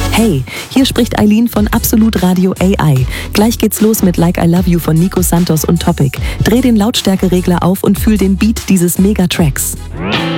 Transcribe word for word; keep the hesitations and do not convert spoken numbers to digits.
Hey, hier spricht Eileen von Absolut Radio A I. Gleich geht's los mit Like I Love You von Nico Santos und Topic. Dreh den Lautstärkeregler auf und fühl den Beat dieses Megatracks.